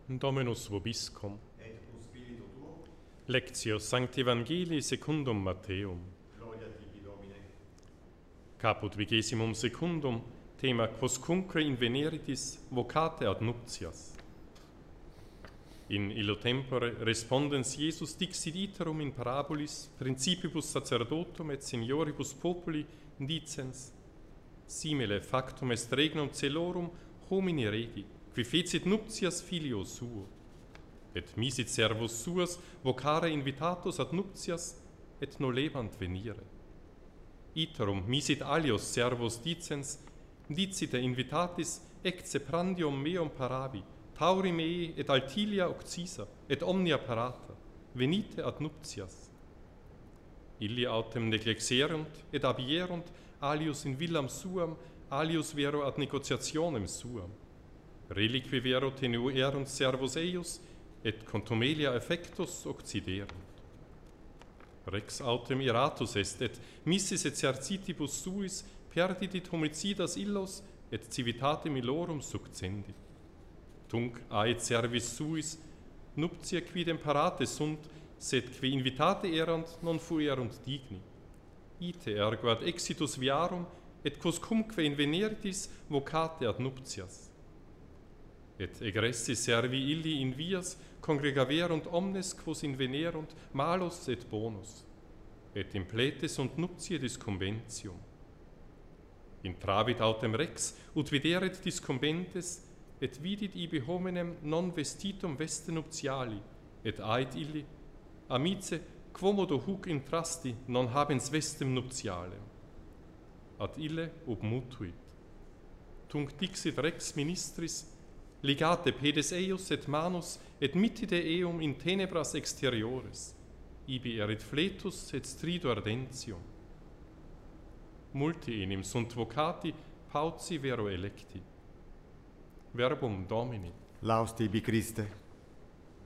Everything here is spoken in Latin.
Dominus vobiscum. Et cum spiritu tuo, Lectio Sancti Evangelii secundum Matteum. gloria tibi Domine. Caput 22, thema quoscunque inveneritis vocate ad nuptias. In illo tempore respondens Iesus dixit iterum in parabolis principibus sacerdotum et senioribus populi dicens: simile factum est regnum celorum homini regi, qui fecit nuptias filio suo. Et misit servus suos vocare invitatus ad nuptias, et nolebant venire. Iterum misit alios servos dicens, dicite invitatis ecce prandium meum paravi, tauri mei et altilia occisa, et omnia parata, venite ad nuptias. Illi autem neglexerunt et abierunt, alius in villam suam, alius vero ad negotiationem suam. Reliqui vero tenuerunt servos eius, et contumelia effectus occiderunt. Rex autem iratus est, et missis exercitibus suis perdidit homicidas illos, et civitatem illorum succendit. Tunc aet servis suis, nuptia quidem parate sunt, sed qui invitate erant non fuerunt digni. Ite ergo ad exitus viarum, et quoscumque inveneritis vocate ad nuptias. Et egressi servi illi in vias congregaverunt omnes quos invenerunt malus et bonus, et implete sunt nuptiedis conventium. Intravit autem rex, ut videret discombentes, et vidit ibi hominem non vestitum veste nuptiali, et ait illi: amice, quomodo huc intrasti non habens vestem nuptialem. Ad ille obmutuit. Tunc dixit rex ministris: ligate pedes eius et manus et mittide eum in tenebras exteriores, ibi erit fletus et strido ardentium. Multi enim sunt vocati, pauci vero electi. Verbum Domini. Laus tibi Christe.